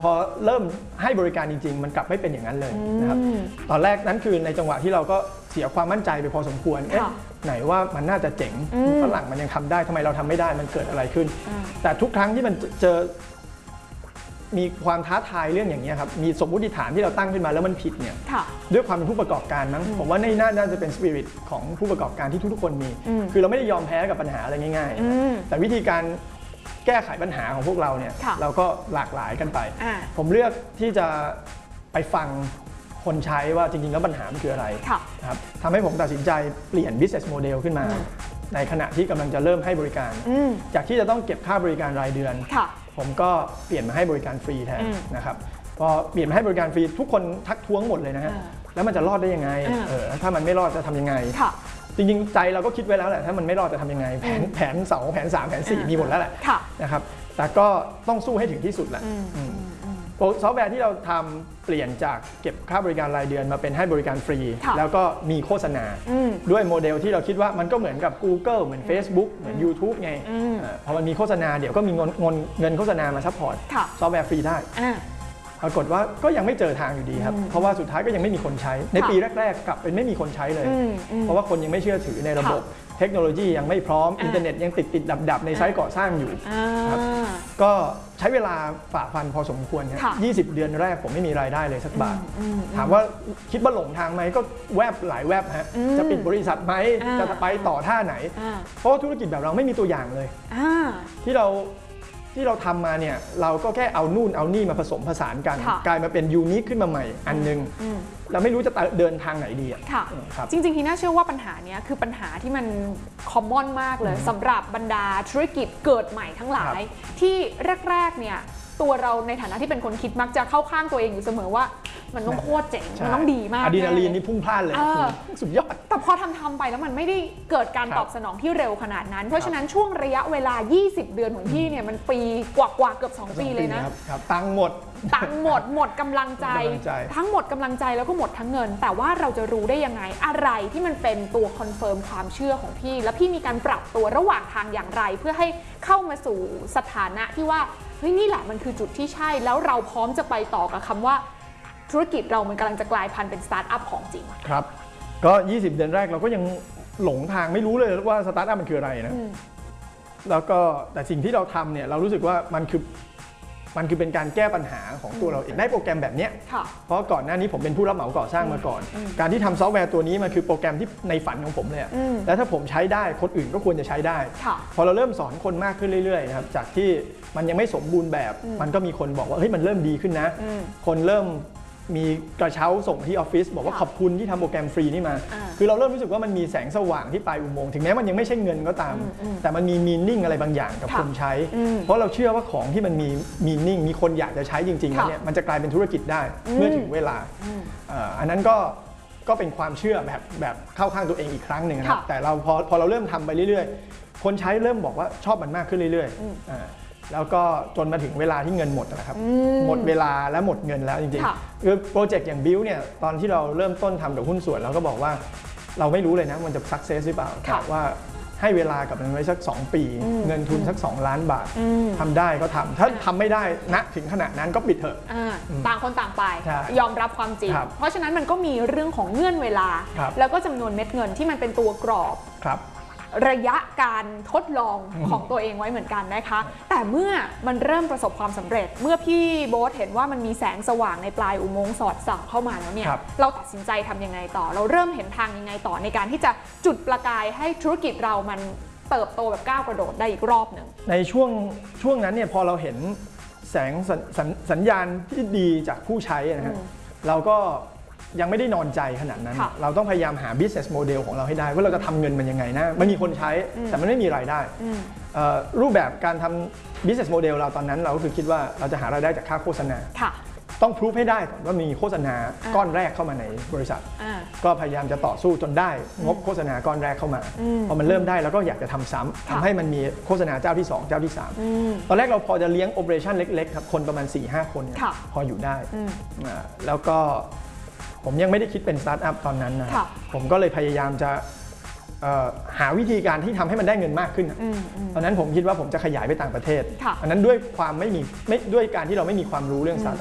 พอเริ่มให้บริการจริงๆมันกลับไม่เป็นอย่างนั้นเลยนะครับตอนแรกนั้นคือในจังหวะที่เราก็เสียความมั่นใจไปพอสมควรไหนว่ามันน่าจะเจ๋งฝรั่งมันยังทำได้ทำไมเราทำไม่ได้มันเกิดอะไรขึ้นแต่ทุกครั้งที่มันเจอมีความท้าทายเรื่องอย่างนี้ครับมีสมมติฐานที่เราตั้งขึ้นมาแล้วมันผิดเนี่ยด้วยความเป็นผู้ประกอบการมั้งผมว่าน่าจะเป็นสปิริตของผู้ประกอบการที่ทุกๆคนมีคือเราไม่ได้ยอมแพ้กับปัญหาอะไรง่ายๆแต่วิธีการแก้ไขปัญหาของพวกเราเนี่ยเราก็หลากหลายกันไปผมเลือกที่จะไปฟังคนใช้ว่าจริงๆแล้วปัญหามันคืออะไรครับทำให้ผมตัดสินใจเปลี่ยน business model ขึ้นมาในขณะที่กำลังจะเริ่มให้บริการจากที่จะต้องเก็บค่าบริการรายเดือนผมก็เปลี่ยนมาให้บริการฟรีแทนนะครับพอเปลี่ยนมาให้บริการฟรีทุกคนทักท้วงหมดเลยนะฮะแล้วมันจะรอดได้ยังไงถ้ามันไม่รอดจะทำยังไงจริงๆใจเราก็คิดไว้แล้วแหละถ้ามันไม่รอดจะทำยังไงแผน2แผน3แผน4มีหมดแล้วแหละนะครับแต่ก็ต้องสู้ให้ถึงที่สุดแหละซอฟต์แวร์ที่เราทำเปลี่ยนจากเก็บค่าบริการรายเดือนมาเป็นให้บริการฟรีแล้วก็มีโฆษณาด้วยโมเดลที่เราคิดว่ามันก็เหมือนกับ Google เหมือน Facebook เหมือน YouTube ไงพอมันมีโฆษณาเดี๋ยวก็มีเงินโฆษณามาซัพพอร์ตซอฟต์แวร์ฟรีได้ปรากฏว่าก็ยังไม่เจอทางอยู่ดีครับเพราะว่าสุดท้ายก็ยังไม่มีคนใช้ในปีแรกๆกลับเป็นไม่มีคนใช้เลยเพราะว่าคนยังไม่เชื่อถือในระบบเทคโนโลยียังไม่พร้อมอินเทอร์เน็ตยังติดดับในไซต์ก่อสร้างอยู่ครับก็ใช้เวลาฝ่าฟันพอสมควรครับ20 เดือนแรกผมไม่มีรายได้เลยสักบาทถามว่าคิดว่าหลงทางไหมก็แวบหลายแวบฮะจะปิดบริษัทไหมจะไปต่อท่าไหนเพราะธุรกิจแบบเราไม่มีตัวอย่างเลยที่เราทำมาเนี่ยเราก็แค่เอานู่นเอานี่มาผสมผสานกันกลายมาเป็นยูนิคขึ้นมาใหม่อันนึงเราไม่รู้จะเดินทางไหนดีอ่ะจริงๆที่น่าเชื่อว่าปัญหานี้คือปัญหาที่มันคอมมอนมากเลยสำหรับบรรดาธุรกิจเกิดใหม่ทั้งหลายที่แรกๆเนี่ยตัวเราในฐานะที่เป็นคนคิดมักจะเข้าข้างตัวเองอยู่เสมอว่ามันต้องโคตรเจ๋งมันต้องดีมากอะดรีนาลีนนี่พุ่งพล่านเลยสุดยอดแต่พอทำไปแล้วมันไม่ได้เกิดการตอบสนองที่เร็วขนาดนั้นเพราะฉะนั้นช่วงระยะเวลา20 เดือนของพี่เนี่ยมันปีกว่าเกือบ2 ปีเลยนะตังค์หมดหมดกำลังใจทั้งหมดกำลังใจแล้วก็หมดทั้งเงินแต่ว่าเราจะรู้ได้ยังไงอะไรที่มันเป็นตัวคอนเฟิร์มความเชื่อของพี่แล้วพี่มีการปรับตัวระหว่างทางอย่างไรเพื่อให้เข้ามาสู่สถานะที่ว่าเฮ้ยนี่แหละมันคือจุดที่ใช่แล้วเราพร้อมจะไปต่อกับคำว่าธุรกิจเรามันกำลังจะกลายพันธุ์เป็นสตาร์ทอัพของจริงครับก็20 เดือนแรกเราก็ยังหลงทางไม่รู้เลยว่าสตาร์ทอัพมันคืออะไรนะแล้วก็แต่สิ่งที่เราทำเนี่ยเรารู้สึกว่ามันคือเป็นการแก้ปัญหาของตัวเราเองได้โปรแกรมแบบนี้เพราะก่อนหน้านี้ผมเป็นผู้รับเหมาก่อสร้างมาก่อนการที่ทำซอฟต์แวร์ตัวนี้มันคือโปรแกรมที่ในฝันของผมเลยแล้วถ้าผมใช้ได้คนอื่นก็ควรจะใช้ได้พอเราเริ่มสอนคนมากขึ้นเรื่อยๆนะครับจากที่มันยังไม่สมบูรณ์แบบมันก็มีคนบอกว่าเฮ้ยมันเริ่มดีขึ้นนะคนเริ่มมีกระเช้าส่งที่ออฟฟิศบอกว่าขอบคุณที่ทำโปรแกรมฟรีนี่มาคือเราเริ่มรู้สึกว่ามันมีแสงสว่างที่ปลายอุโมงค์ถึงแม้มันยังไม่ใช่เงินก็ตามแต่มันมีมีนิ่งอะไรบางอย่างกับคนใช้เพราะเราเชื่อว่าของที่มันมีมีนิ่งมีคนอยากจะใช้จริงๆแล้วเนี่ยมันจะกลายเป็นธุรกิจได้เมื่อถึงเวลาอันนั้นก็เป็นความเชื่อแบบเข้าข้างตัวเองอีกครั้งหนึ่งนะครับแต่เราพอเราเริ่มทำไปเรื่อยๆคนใช้เริ่มบอกว่าชอบมันมากขึ้นเรื่อยๆแล้วก็จนมาถึงเวลาที่เงินหมดนะครับหมดเวลาและหมดเงินแล้วจริงๆคือโปรเจกต์อย่างบิลเนี่ยตอนที่เราเริ่มต้นทำกับหุ้นส่วนเราก็บอกว่าเราไม่รู้เลยนะมันจะสักเซสหรือเปล่าแต่ว่าให้เวลากับมันไว้สัก2 ปีเงินทุนสัก2 ล้านบาททำได้ก็ทำถ้าทำไม่ได้ณถึงขนาดนั้นก็ปิดเถอะต่างคนต่างไปยอมรับความจริงเพราะฉะนั้นมันก็มีเรื่องของเงื่อนเวลาแล้วก็จำนวนเม็ดเงินที่มันเป็นตัวกรอบระยะการทดลองของตัวเองไว้เหมือนกันนะคะแต่เมื่อมันเริ่มประสบความสำเร็จเมื่อพี่โบ๊ทเห็นว่ามันมีแสงสว่างในปลายอุโมงค์สอดส่องเข้ามาแล้วเนี่ยเราตัดสินใจทำยังไงต่อเราเริ่มเห็นทางยังไงต่อในการที่จะจุดประกายให้ธุรกิจเรามันเติบโตแบบก้าวกระโดดได้อีกรอบหนึ่งในช่วงนั้นเนี่ยพอเราเห็นแสงสัญญาณที่ดีจากผู้ใช้นะฮะเราก็ยังไม่ได้นอนใจขนาดนั้นเราต้องพยายามหา business model ของเราให้ได้ว่าเราจะทำเงินมันยังไงนะมันมีคนใช้แต่มันไม่มีรายได้รูปแบบการทำ business model เราตอนนั้นเราก็คือคิดว่าเราจะหารายได้จากค่าโฆษณาต้องพิสูจให้ได้ก่อนว่ามีโฆษณาก้อนแรกเข้ามาในบริษัทก็พยายามจะต่อสู้จนได้งบโฆษณาก้อนแรกเข้ามาพอมันเริ่มได้แล้วก็อยากจะทำซ้ำทำให้มันมีโฆษณาเจ้าที่2เจ้าที่3ตอนแรกเราพอจะเลี้ยง operation เล็กๆครับคนประมาณ 4-5 คนพออยู่ได้แล้วก็ผมยังไม่ได้คิดเป็นสตาร์ทอัพตอนนั้นนะผมก็เลยพยายามจะหาวิธีการที่ทำให้มันได้เงินมากขึ้นตอนนั้นผมคิดว่าผมจะขยายไปต่างประเทศอันนั้นด้วยความด้วยการที่เราไม่มีความรู้เรื่องสตาร์ท